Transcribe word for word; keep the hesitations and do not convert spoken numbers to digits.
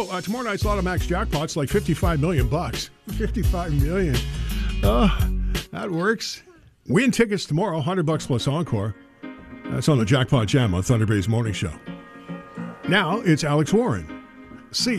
Uh, tomorrow night's Lotto Max jackpot's like fifty-five million bucks. fifty-five million. Oh, that works. Win tickets tomorrow, one hundred bucks plus encore. That's on the Jackpot Jam on Thunder Bay's Morning Show. Now it's Alex Warren. See